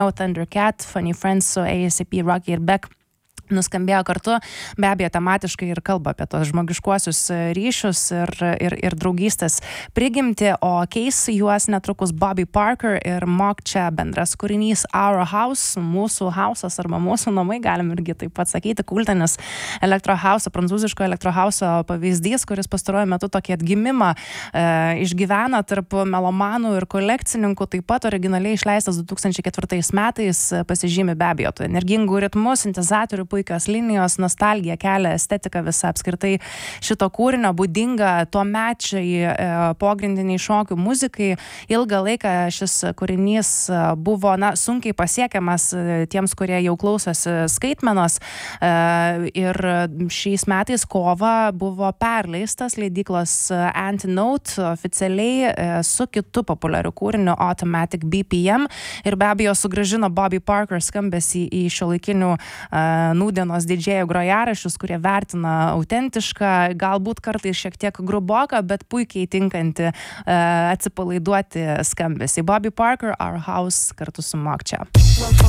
Thundercat, Funny Friends su ASAP Rocky ir Beck nuskambėjo kartu, be abejo tematiškai ir kalba apie tos žmogiškuosius ryšius ir draugystės prigimtį, o keis juos netrukus Bobby Parker ir Mokčia bendras kūrinys Our House, mūsų hausas arba mūsų namai, galim irgi taip pat sakyti, kultinis elektrohauso, prancūziško elektrohauso pavyzdys, kuris pastaruoju metu tokį atgimimą išgyvena tarp melomanų ir kolekcininkų, taip pat originaliai išleistas 2004 metais, pasižymi be abejo energingų ritmų, sintezatorių, puikios linijos, nostalgija kelia estetika visa apskritai šito kūrinio, būdinga tuomečiai pogrindiniai šokių muzikai. Ilgą laiką šis kūrinys buvo sunkiai pasiekiamas tiems, kurie jau klausosi skaitmenos, ir šiais metais kovą buvo perleistas leidyklos Antinote oficialiai su kitu populiariu kūriniu Automatic BPM ir be abejo sugrąžino Bobby Parker skambesį į šiuolaikinių nūdienos didžėjų grojaraščius, kurie vertina autentišką, galbūt kartais šiek tiek gruboką, bet puikiai tinkanti atsipalaiduoti skambesį. Bobby Parker, Our House kartu su Mokčia.